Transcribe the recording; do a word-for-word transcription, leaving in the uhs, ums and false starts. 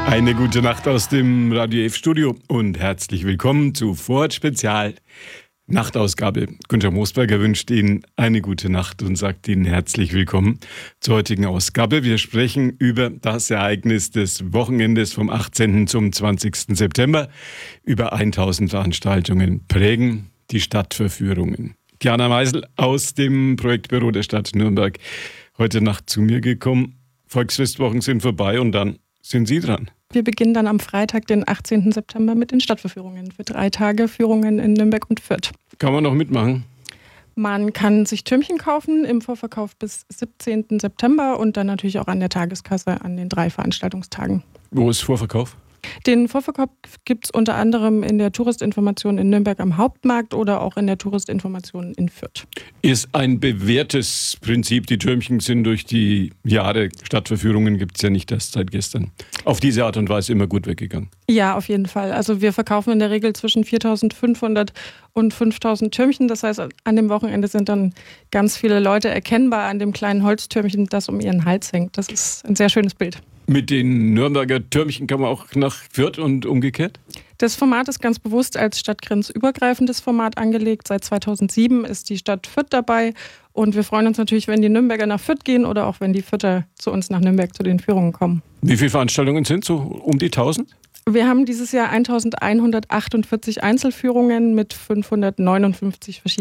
Eine gute Nacht aus dem Radio F-Studio und herzlich willkommen zu Vorort Spezial Nachtausgabe. Günther Moosberger wünscht Ihnen eine gute Nacht und sagt Ihnen herzlich willkommen zur heutigen Ausgabe. Wir sprechen über das Ereignis des Wochenendes vom achtzehnten zum zwanzigsten September. Über tausend Veranstaltungen prägen die Stadtverführungen. Kiana Meisel aus dem Projektbüro der Stadt Nürnberg heute Nacht zu mir gekommen. Volksfestwochen sind vorbei und dann sind Sie dran. Wir beginnen dann am Freitag, den achtzehnten September, mit den Stadtverführungen. Für drei Tage Führungen in Nürnberg und Fürth. Kann man noch mitmachen? Man kann sich Türmchen kaufen im Vorverkauf bis siebzehnten September und dann natürlich auch an der Tageskasse an den drei Veranstaltungstagen. Wo ist Vorverkauf? Den Vorverkauf gibt es unter anderem in der Touristinformation in Nürnberg am Hauptmarkt oder auch in der Touristinformation in Fürth. Ist ein bewährtes Prinzip. Die Türmchen sind durch die Jahre, Stadtverführungen gibt es ja nicht erst seit gestern, auf diese Art und Weise immer gut weggegangen. Ja, auf jeden Fall. Also wir verkaufen in der Regel zwischen viertausendfünfhundert und fünftausend Türmchen. Das heißt, an dem Wochenende sind dann ganz viele Leute erkennbar an dem kleinen Holztürmchen, das um ihren Hals hängt. Das ist ein sehr schönes Bild. Mit den Nürnberger Türmchen kann man auch nach Fürth und umgekehrt? Das Format ist ganz bewusst als stadtgrenzübergreifendes Format angelegt. Seit zweitausendsieben ist die Stadt Fürth dabei. Und wir freuen uns natürlich, wenn die Nürnberger nach Fürth gehen oder auch wenn die Fürther zu uns nach Nürnberg zu den Führungen kommen. Wie viele Veranstaltungen sind so? Um die tausend? Wir haben dieses Jahr eintausendeinhundertachtundvierzig Einzelführungen mit fünfhundertneunundfünfzig verschiedenen